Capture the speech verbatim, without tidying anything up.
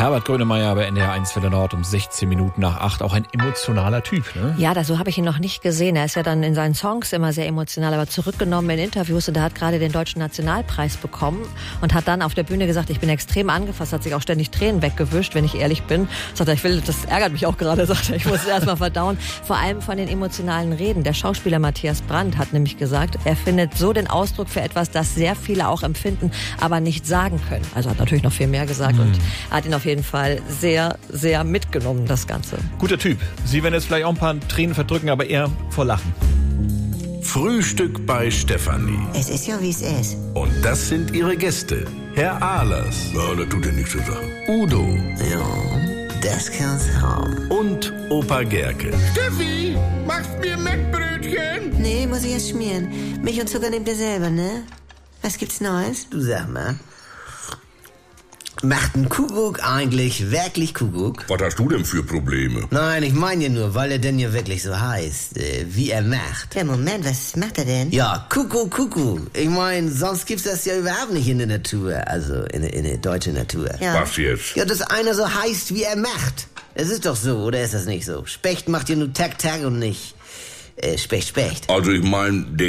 Herbert Grönemeyer bei N D R eins Welle Nord um sechzehn Minuten nach acht. Auch ein emotionaler Typ, ne? Ja, da, so habe ich ihn noch nicht gesehen. Er ist ja dann in seinen Songs immer sehr emotional, aber zurückgenommen in Interviews. Und er hat gerade den Deutschen Nationalpreis bekommen und hat dann auf der Bühne gesagt, ich bin extrem angefasst, hat sich auch ständig Tränen weggewischt, wenn ich ehrlich bin. Sagt er, ich will, das ärgert mich auch gerade, sagt er, ich muss es erst mal verdauen. Vor allem von den emotionalen Reden. Der Schauspieler Matthias Brandt hat nämlich gesagt, er findet so den Ausdruck für etwas, das sehr viele auch empfinden, aber nicht sagen können. Also hat natürlich noch viel mehr gesagt mhm. und hat ihn auf jeden Fall sehr, sehr mitgenommen, das Ganze. Guter Typ. Sie werden jetzt vielleicht auch ein paar Tränen verdrücken, aber eher vor Lachen. Frühstück bei Stefanie. Es ist ja, wie es ist. Und das sind ihre Gäste. Herr Ahlers. Ja, das tut ja nichts zu sagen. Udo. Ja, das kann's haben. Und Opa Gerke. Steffi, machst mir Mettbrötchen? Nee, muss ich erst schmieren. Milch und Zucker nehmt ihr selber, ne? Was gibt's Neues? Du sag mal. Macht ein Kuckuck eigentlich wirklich Kuckuck? Was hast du denn für Probleme? Nein, ich meine ja nur, weil er denn ja wirklich so heißt, äh, wie er macht. Ja, Moment, was macht er denn? Ja, Kuckuck, Kuckuck. Ich meine, sonst gibt's das ja überhaupt nicht in der Natur, also in, in der deutschen Natur. Ja. Was jetzt? Ja, dass einer so heißt, wie er macht. Es ist doch so, oder ist das nicht so? Specht macht ja nur Tak Tak und nicht äh, Specht, Specht. Also ich meine,